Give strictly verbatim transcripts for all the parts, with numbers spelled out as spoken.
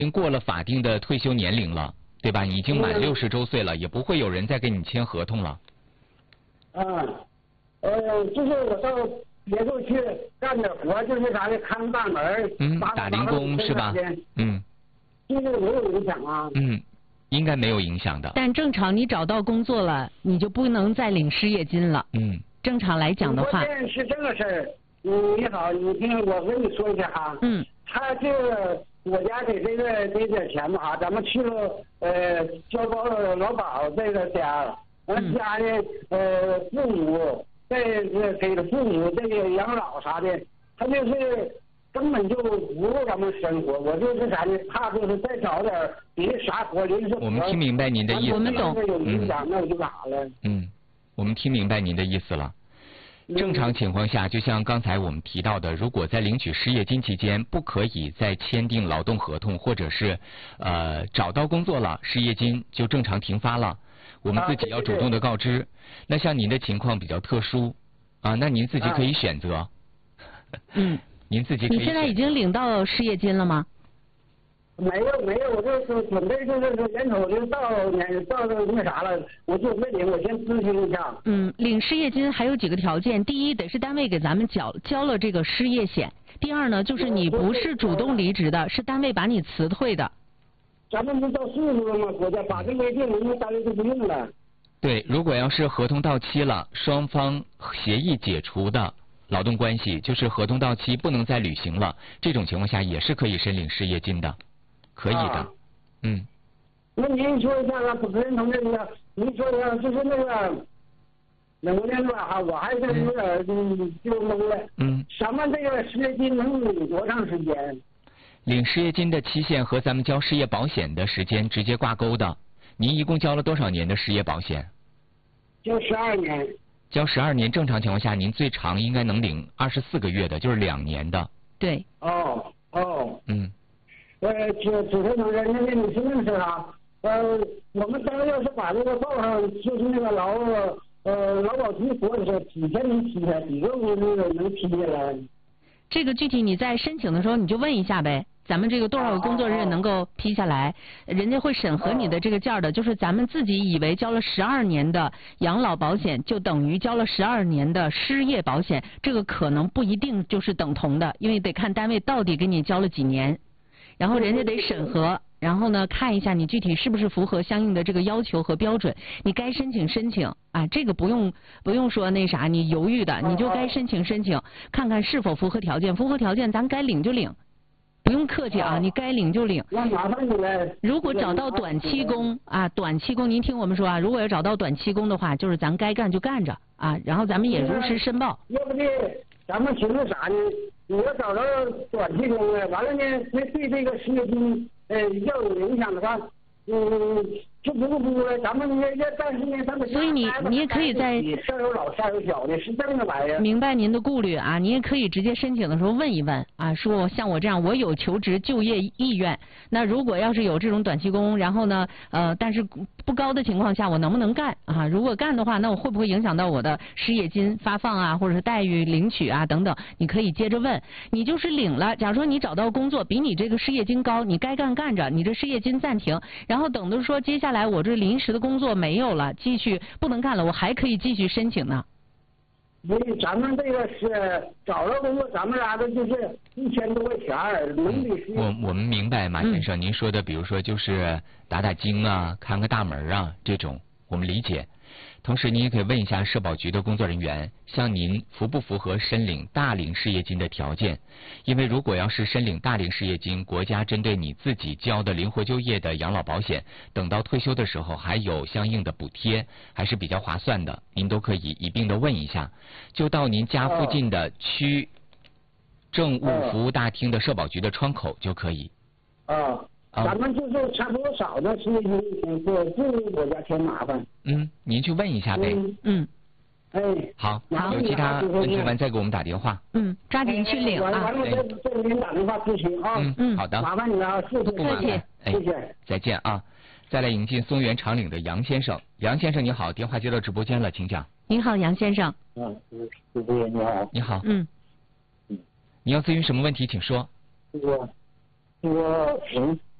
已经过了法定的退休年龄了，对吧？你已经满六十周岁了，也不会有人再跟你签合同了。 嗯，呃，就是我到别处去干点活，就是啥的，看大门， 嗯，打零工是吧？嗯， 这个没有影响啊。 嗯，应该没有影响的。 但正常你找到工作了，你就不能再领失业金了。 嗯， 正常来讲的话。 关键是这个事儿，你好，你听我跟你说一下哈。 嗯。 他这个国家给这个这点钱吧，咱们去了呃交保劳保这个家，完家的呃父母再给了父母这个养老啥的，他就是根本就不够咱们生活。我就是啥呢？怕就是再找点别的啥活，临时活。 我们听明白您的意思了。 我们懂。 嗯。那我就咋了？ 嗯，我们听明白您的意思了。正常情况下，就像刚才我们提到的，如果在领取失业金期间，不可以再签订劳动合同，或者是呃找到工作了，失业金就正常停发了。我们自己要主动的告知。啊、对对对那像您的情况比较特殊，啊，那您自己可以选择。 嗯。 您自己可以。 你现在已经领到失业金了吗？ 没有没有，我就是准备就是说人口就到年到那啥了，我就没领，我先咨询一下。 嗯，领失业金还有几个条件，第一得是单位给咱们缴交了这个失业险，第二呢就是你不是主动离职的，是单位把你辞退的。 咱们不到岁数了吗？国家把这个定名单位就不用了。 对，如果要是合同到期了，双方协议解除的劳动关系，就是合同到期不能再履行了，这种情况下也是可以申领失业金的。可以的，啊、嗯。 那您说一下啊，主持人同志，那个您说一下，就是那个能不能吧哈，我还是有点嗯就懵了。嗯。咱们这个失业金能领多长时间？ 领失业金的期限和咱们交失业保险的时间直接挂钩的。您一共交了多少年的失业保险？ 交十二年。 交十二年，正常情况下，您最长应该能领二十四个月的，就是两年的。 对。 哦哦。 嗯。 呃，主主持人同志，那个你是那事啊？呃，我们单位要是把这个报上就是那个劳呃劳保局说的是几天能批下，几个月那个能批下来？ 这个具体你在申请的时候你就问一下呗。咱们这个多少个工作日能够批下来？人家会审核你的这个件的，就是咱们自己以为交了十二年的养老保险，就等于交了十二年的失业保险，这个可能不一定就是等同的，因为得看单位到底给你交了几年。然后人家得审核，然后呢看一下你具体是不是符合相应的这个要求和标准，你该申请申请啊，这个不用不用说那啥，你犹豫的，你就该申请申请，看看是否符合条件，符合条件咱该领就领，不用客气啊，你该领就领。 那麻烦你了。 如果找到短期工啊，短期工您听我们说啊，如果要找到短期工的话，就是咱该干就干着啊，然后咱们也如实申报。 要不的，咱们寻思啥呢？你要找到短期工了，完了呢，那对这个失业金呃要有影响的话，嗯，就不不了。咱们也也但是呢，咱们所以你你也可以在上有老下有小的，是这么个玩意儿。 明白您的顾虑啊，你也可以直接申请的时候问一问啊，说像我这样，我有求职就业意愿，那如果要是有这种短期工，然后呢，呃，但是不高的情况下，我能不能干啊？如果干的话，那我会不会影响到我的失业金发放啊，或者是待遇领取啊等等？你可以接着问。你就是领了，假如说你找到工作比你这个失业金高，你该干干着，你这失业金暂停，然后等着说接下来我这临时的工作没有了，继续不能干了，我还可以继续申请呢。 因为咱们这个是找到工作，咱们家的就是一千多块钱儿，能比是。 我我们明白马先生、嗯、您说的，比如说就是打打经啊，看个大门啊这种，我们理解。同时，您也可以问一下社保局的工作人员，像您符不符合申领大龄失业金的条件？因为如果要是申领大龄失业金，国家针对你自己交的灵活就业的养老保险，等到退休的时候还有相应的补贴，还是比较划算的。您都可以一并的问一下，就到您家附近的区政务服务大厅的社保局的窗口就可以。 啊。啊、咱们就是差不多少的失业金，不不国家添麻烦。 嗯，您去问一下呗。 嗯。嗯哎。 好，有其他问题完再给我们打电话。 嗯，抓紧去领啊。 完了再再给您打电话咨询啊。 嗯嗯，好的。 麻烦你了啊，谢谢。 不麻烦，哎， 谢谢。 再见啊！再来迎进松原长岭的杨先生，杨先生你好，电话接到直播间了，请讲。 您好，杨先生。 嗯，主持人你好。 你好。 嗯。 嗯。 你要咨询什么问题，请说。 这个，这个，嗯。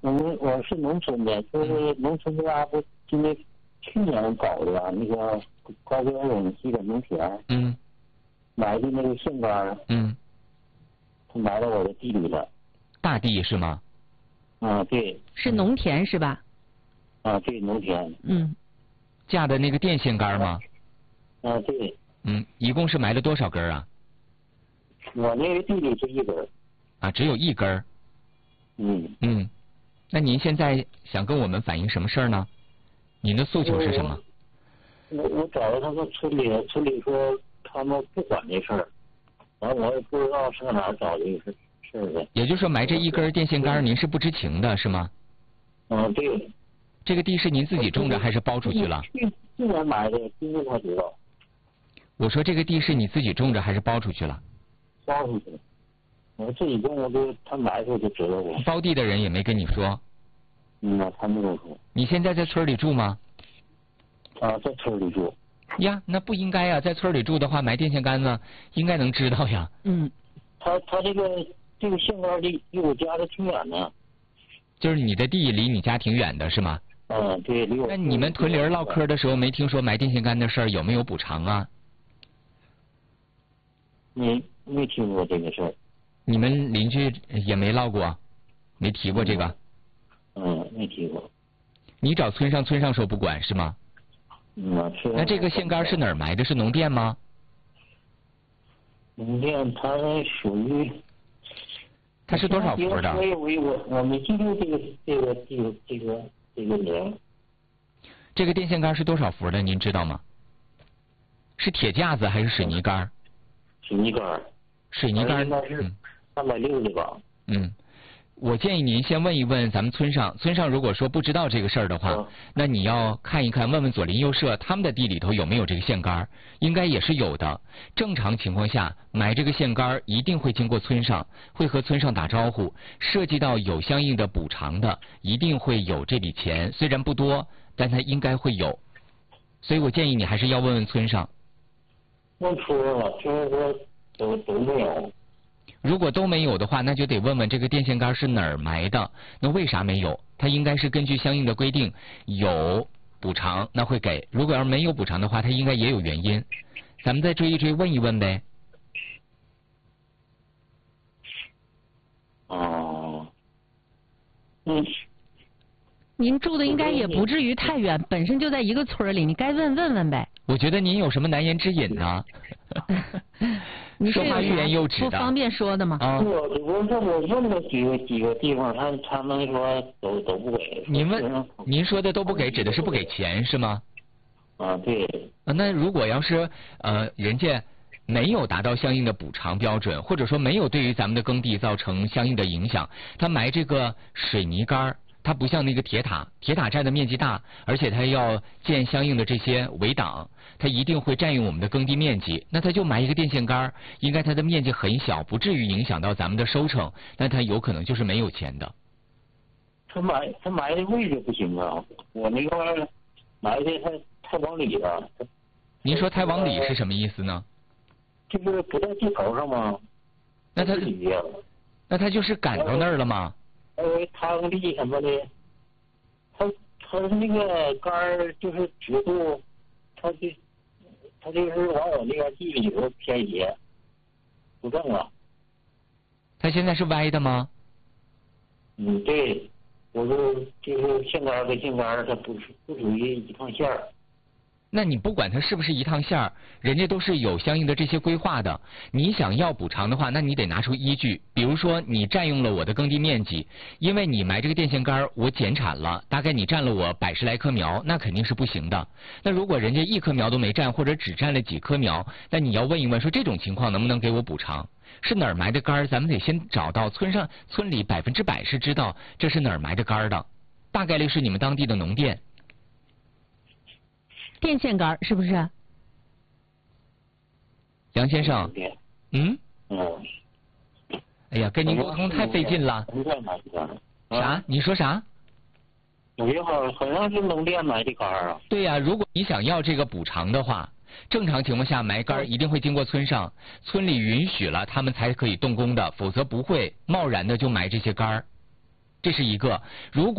我们我是农村的，就是农村的家不今年去年搞的那个高标准基本农田， 嗯， 埋的那个线杆， 嗯， 他埋到我的地里了。 大地是吗？ 啊，对。 是农田是吧？ 啊，对，农田。 嗯。 架的那个电线杆吗？ 啊，对。 嗯，一共是埋了多少根啊？ 我那个地里就一根。 啊，只有一根。 嗯。 嗯。那您现在想跟我们反映什么事儿呢？您的诉求是什么？ 我我找到他们村里，村里说他们不管这事儿，完我也不知道上哪找这个事事儿的。 也就是说，埋这一根电线杆，您是不知情的，是吗？ 嗯，对。 这个地是您自己种的还是包出去了？ 去去年埋的，今年才知道。 我说这个地是你自己种着还是包出去了？ 包出去了。我自己种，我就他埋出就知道了。 包地的人也没跟你说？ 嗯，他没跟我说。 你现在在村里住吗？ 啊，在村里住。 呀，那不应该呀，在村里住的话，埋电线杆子应该能知道呀。 嗯。 他他这个这个线杆离离我家的挺远的。 就是你的地离你家挺远的是吗？ 嗯，对，离我。 那你们屯里唠嗑的时候没听说埋电线杆的事儿，有没有补偿啊？ 没没听过这个事儿。 你们邻居也没唠过，没提过这个。 嗯，没提过。 你找村上，村上说不管是吗？ 嗯，是。 那这个线杆是哪儿埋的？是农电吗？ 农电它属于。 它是多少伏的？ 我我我我没记住这个这个这个这个这个名。 这个电线杆是多少伏的？您知道吗？是铁架子还是水泥杆？ 水泥杆。 水泥杆应该是三百六的吧。 嗯，我建议您先问一问咱们村上，村上如果说不知道这个事儿的话， 嗯、 那你要看一看，问问左邻右舍，他们的地里头有没有这个线杆，应该也是有的。正常情况下，埋这个线杆一定会经过村上，会和村上打招呼，涉及到有相应的补偿的，一定会有这笔钱，虽然不多，但它应该会有。所以我建议你还是要问问村上。 问村了，就是说。都都没有。 如果都没有的话，那就得问问这个电线杆是哪儿埋的。那为啥没有？它应该是根据相应的规定有补偿，那会给。如果要是没有补偿的话，它应该也有原因。咱们再追一追，问一问呗。 哦。嗯。 您住的应该也不至于太远，本身就在一个村里，你该问问问呗。 我觉得您有什么难言之隐呢？ 你说话欲言又止的， 不方便说的吗？ 啊， 我我这我问了几个几个地方，他他们说都都不给。 您问，您说的都不给，指的是不给钱是吗？ 啊，对。 啊，那如果要是呃人家没有达到相应的补偿标准，或者说没有对于咱们的耕地造成相应的影响，他埋这个水泥杆，它不像那个铁塔，铁塔占的面积大，而且它要建相应的这些围挡，它一定会占用我们的耕地面积。那它就埋一个电线杆，应该它的面积很小，不至于影响到咱们的收成，但它有可能就是没有钱的。 他埋他埋的位置不行啊，我那个埋的太太往里了。 您说太往里是什么意思呢？ 就是不在地头上吗？ 那它里呀。 那它就是赶到那儿了吗？ 因为汤地什么的，他他那个杆儿就是直度，他就他就是往我那个地里头偏斜，不正了。 他现在是歪的吗？ 嗯，对，我说就是线杆跟线杆，它不是不属于一趟线儿。 那你不管它是不是一趟线儿，人家都是有相应的这些规划的。你想要补偿的话，那你得拿出依据。比如说，你占用了我的耕地面积，因为你埋这个电线杆，我减产了，大概你占了我百十来棵苗，那肯定是不行的。那如果人家一棵苗都没占，或者只占了几棵苗，那你要问一问，说这种情况能不能给我补偿？是哪儿埋的杆，咱们得先找到。村上村里百分之百是知道这是哪儿埋的杆的，大概率是你们当地的农电。 电线杆是不是？ 杨先生，嗯， 嗯， 哎呀，跟您沟通太费劲了。啥？你说啥？ 我觉得好好像是农电埋的杆啊。 对呀、啊，如果你想要这个补偿的话，正常情况下埋杆一定会经过村上，村里允许了，他们才可以动工的，否则不会贸然的就埋这些杆。 这是一个。如果